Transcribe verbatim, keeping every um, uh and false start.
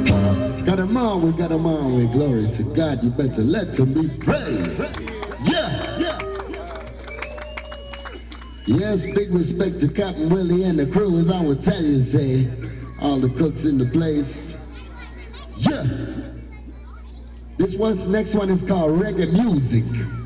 Got him on, we got him on, we glory to God. You better let him be praised. Yeah, yeah. Yes, big respect to Captain Willie and the crew, as I would tell you, say, all the cooks in the place. Yeah. This one, next one is called Reggae Music.